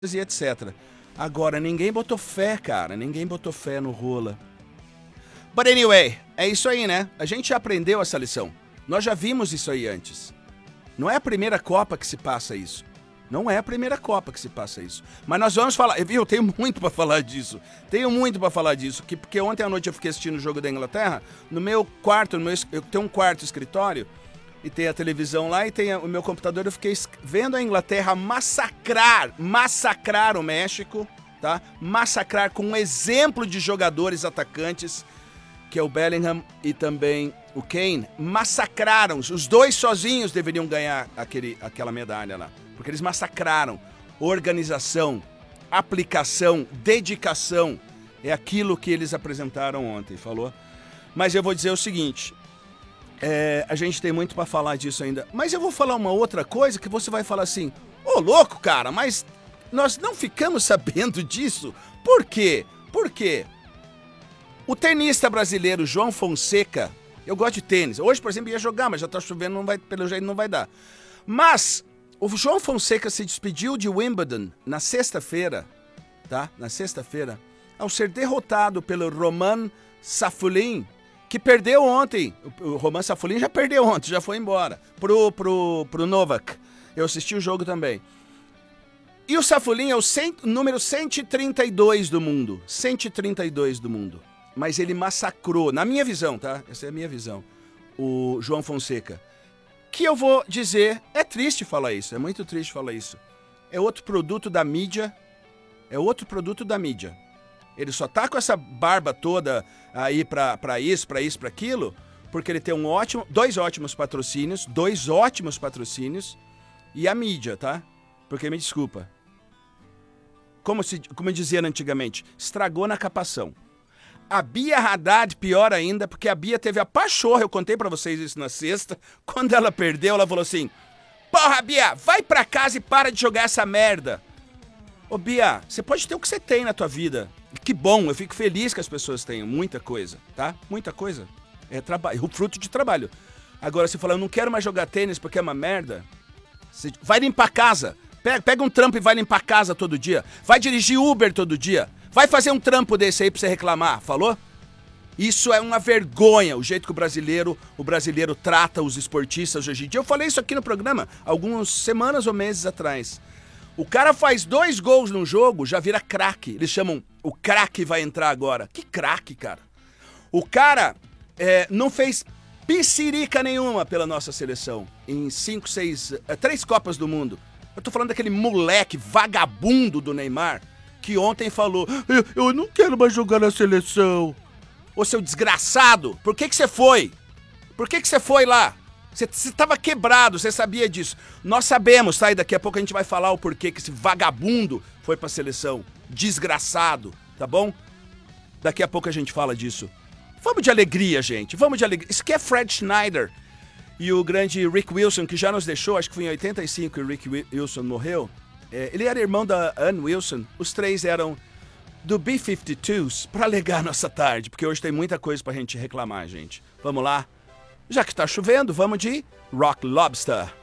e etc. Agora, ninguém botou fé, cara. Ninguém botou fé no Rola. But anyway, é isso aí, né? A gente já aprendeu essa lição. Nós já vimos isso aí antes. Não é a primeira Copa que se passa isso. Não é a primeira Copa que se passa isso. Mas nós vamos falar... Eu tenho muito pra falar disso. Porque ontem à noite eu fiquei assistindo o jogo da Inglaterra. No meu quarto, eu tenho um quarto escritório. E tem a televisão lá e tem o meu computador. Eu fiquei vendo a Inglaterra massacrar o México, tá? Massacrar com um exemplo de jogadores atacantes, que é o Bellingham e também o Kane. Massacraram. Os dois sozinhos deveriam ganhar aquela medalha lá. Porque eles massacraram. Organização, aplicação, dedicação. É aquilo que eles apresentaram ontem, falou? Mas eu vou dizer o seguinte... a gente tem muito pra falar disso ainda. Mas eu vou falar uma outra coisa que você vai falar assim... Ô, louco, cara, mas nós não ficamos sabendo disso. Por quê? Por quê? O tenista brasileiro João Fonseca... Eu gosto de tênis. Hoje, por exemplo, ia jogar, mas já tá chovendo, pelo jeito não vai dar. Mas o João Fonseca se despediu de Wimbledon na sexta-feira, tá? Na sexta-feira, ao ser derrotado pelo Roman Safiullin, que perdeu ontem. O Roman Safiullin já perdeu ontem, já foi embora. Pro Novak. Eu assisti o jogo também. E o Safiullin é o número 132 do mundo. 132 do mundo. Mas ele massacrou, na minha visão, tá? Essa é a minha visão. O João Fonseca. Que eu vou dizer, é triste falar isso, é muito triste falar isso. É outro produto da mídia. Ele só tá com essa barba toda aí pra isso, pra aquilo, porque ele tem dois ótimos patrocínios, e a mídia, tá? Porque me desculpa. Como dizia antigamente, estragou na capação. A Bia Haddad, pior ainda, porque a Bia teve a pachorra, eu contei pra vocês isso na sexta, quando ela perdeu, ela falou assim, porra, Bia, vai pra casa e para de jogar essa merda. Ô, Bia, você pode ter o que você tem na tua vida. Que bom, eu fico feliz que as pessoas tenham muita coisa, tá? Muita coisa. É trabalho, o fruto de trabalho. Agora, se falar, eu não quero mais jogar tênis porque é uma merda, você vai limpar a casa. Pega um trampo e vai limpar a casa todo dia. Vai dirigir Uber todo dia. Vai fazer um trampo desse aí pra você reclamar, falou? Isso é uma vergonha, o jeito que o brasileiro trata os esportistas hoje em dia. Eu falei isso aqui no programa algumas semanas ou meses atrás. O cara faz 2 gols num jogo, já vira craque. Eles chamam, o craque vai entrar agora. Que craque, cara? O cara não fez piscirica nenhuma pela nossa seleção em 3 Copas do Mundo. Eu tô falando daquele moleque vagabundo do Neymar, que ontem falou, eu não quero mais jogar na seleção. Ô, seu desgraçado, por que você foi? Por que você foi lá? Você tava quebrado, você sabia disso. Nós sabemos, tá? E daqui a pouco a gente vai falar o porquê que esse vagabundo foi pra seleção. Desgraçado, tá bom? Daqui a pouco a gente fala disso. Vamos de alegria, gente. Vamos de alegria. Isso aqui é Fred Schneider e o grande Rick Wilson, que já nos deixou, acho que foi em 85 que o Rick Wilson morreu. Ele era irmão da Ann Wilson. Os 3 eram do B-52s pra alegar nossa tarde, porque hoje tem muita coisa pra gente reclamar, gente. Vamos lá? Já que tá chovendo, vamos de Rock Lobster.